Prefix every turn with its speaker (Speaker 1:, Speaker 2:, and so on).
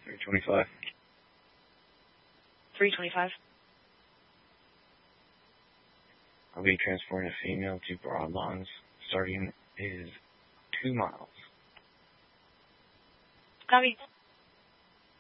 Speaker 1: 325.
Speaker 2: 325.
Speaker 1: I'll be transporting a female to Broadlawns. Starting is 2 miles.
Speaker 2: Copy.